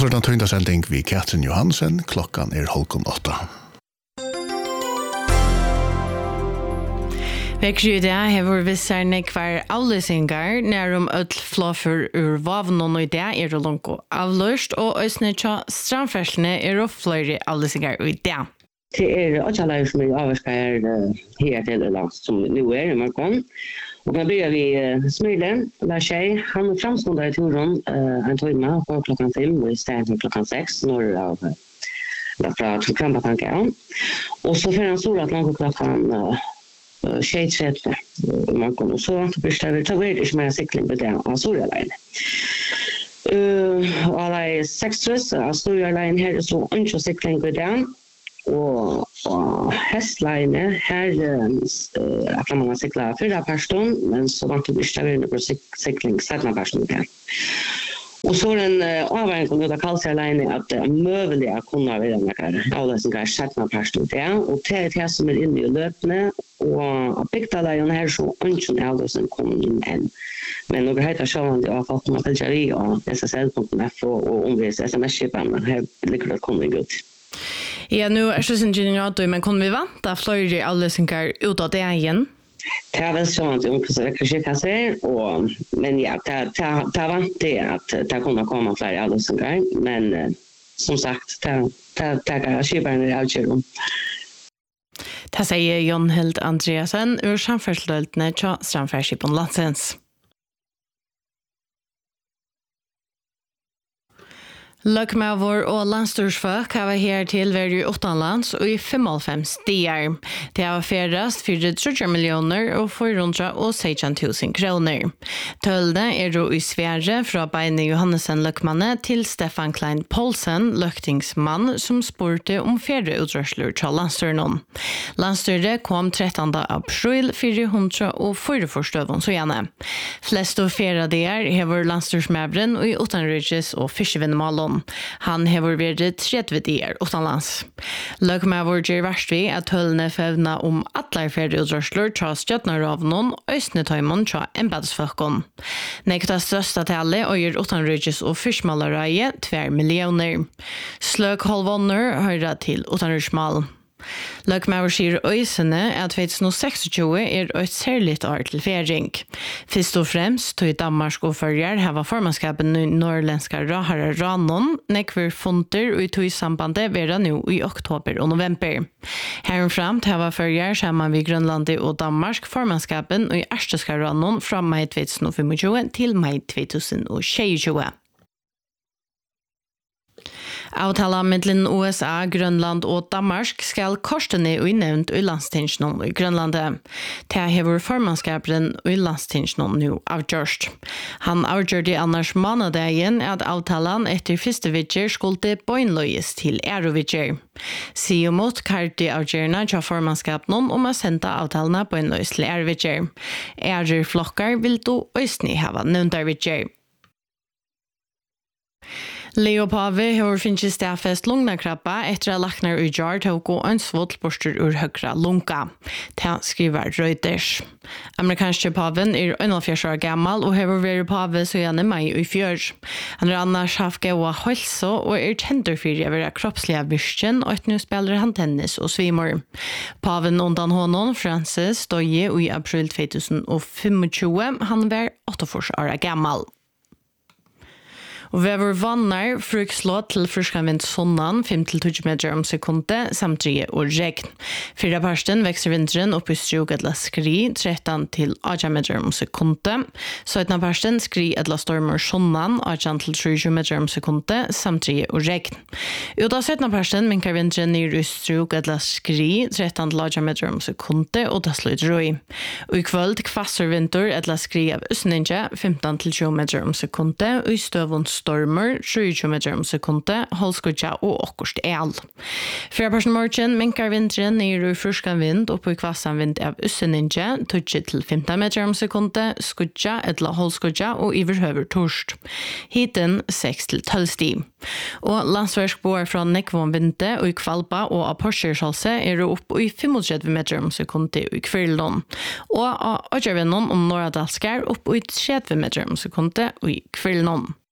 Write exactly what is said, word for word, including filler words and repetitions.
så er det en tøyndasending ved Katrin Johansen. Klokkan er halvkom åtta. Vekker i dag har vi særne hver avlysingar nærum ødel flåfer ur vavnen, og i dag er det langt avløst, og østene tja strandferslene er det flere avlysingar i dag. Det er også alle som er avlysingar her til land som nå er i morgen. Og da blir vi uh, Smyle, Lars Tjej, han er framstående i turen uh, en timme på klokken fem, og i stedet for klokken seks, når av uh, fra Krampatanken. Og så får han stor at langt klokken uh, tjej trettio i morgen, og så blir det så veldig ikke mer sikling på det av Storjaleien. Uh, og alle er seks trøst av Storjaleien her, så ønsker sikling på det. Og, og hestleiene her er uh, man sikla fyrre person, men så vant det ikke være på sikling sedna person til. Og så er en uh, avværing av det kalsierleiene at uh, møvelige kunne være noen avløsninger sedna person til, og det er det som er inne i løpene, og bygdaleiene her så ønsker avløsning kommer inn enn. Men noen heter sjående av folk som har fyllt i og S S L punkt F og, og omvis S M S-skipene, her ligger det kommer ut. Ja, nu er det ikke en men kunne vi vente flere avløsninger ut av det igjen? Det er vel sånn at omkring vekkeskikasser, og men ja, det er vant det at det kunne komme flere avløsninger, men uh, som sagt, det er skiperne i avkjøren. Det sier Jon Hild Andreasen ur samferdselsdøltene til Strandferdsskipen Landsens. Løkmavor og landstorsfolk har vært her til hver i åttanlands og i femoghalvfems stier. Det har ferdast for tretti millioner og fire hundre og seksten tusen kroner. Tølne er jo i Sverige fra Beine Johansen Løkmanne til Stefan Klein Poulsen, løktingsmann, som spurte om fjerde utrørsler til landstørnen. Landstøret kom trettende april fire hundre og fire forstøven så gjerne. Flest av fjerde der hever landstørsmævren og i utenriks og fiskevinnmalen. Han hever vært tredje dier utenlands. Løkmavor gjør verst vi at tølene fevna om atler ferdig utrørsler til Stjøtnaravnen og Østnetøymon til embedsfolken. Nekta største tallet og gjør utenriks og fiskmalereie tver millioner. Sløk halvånder høyre til utenriksmal. Løkmavor sier øysene at tjueseksogtjue er et særligt år til fering. Først og fremst tog Danmark og Førjar hava formannskapen i norrländska Rahara Ranon, nekver funter og tog sambandet vera nå i oktober og november. Herframt hava Førjar sammen vi Grønlandet og Danmark formannskapen i Ersteska Ranon fra mai tjueogtjue til mai tjueogtjue. Avtala mellom U S A, Grønland og Danmark skal korsene unnevnt i landstingsjonen i Grønlandet. Det hever formannskapen i landstingsjonen nå avgjørst. Han avgjørte annars månedagen at avtalen etter første vidger skulle bøgnløyes til ærovidger. Sier mot karti avgjørende til formannskapen om å sende avtalene bøgnløyes til ærovidger. Æreflokker vil du østene hava nevntarvidger. Leo Pave har finnet stedfest lungnakrabba etter at laknar i jar til å gå en svåltborster ur høyre lunga. Det skriver Reuters. Amerikanske paven er einogfjørs år gammal og har vært pave så gjerne mai i fjør. Han er annars haft gaua helse og er kjenter for å være kroppslige virkjen, og et nå spiller han tennis og svimmer. Paven undan honom, Francis, døye i april tjueogtjue. Han var åttiofyrs år gammal. Og vi har vannar frukslå til friskavint sonnan fem til tolv meter om sekundet, samtidig og regn. Fyra parsten vekser vinteren opp i struk etla skri, tretton til atten meter om sekundet. syttende parsten skri etla stormer sonnan, atten til tjue meter om sekundet, samtidig og regn. Ut av syttende parsten minkar vinteren ned i struk etla skri, tretton til atten meter om sekundet, og det slutt roi. Og i kvöld kvasser vinter etla skri av Østninja, femton til tjue meter om sekundet, og i støvund stormer, tjue meter om sekundet, holskudja og okkurst el. Fra person morgen minkar vinteren ned i fruskan vind, og på kvassan vind av Østninja, tjue til femton meter om sekundet, skudja, etla holskudja og iverhøver torst. Hiten seks til tolv sti. Og landsverksboer fra Nekvån vinte og i Kvalpa og av Porschershalse er opp i trettifem meter om sekundet i Kvirlån. Og av Ødjarvennon om Norradalskar opp i tretti meter om sekundet i Kvirlån.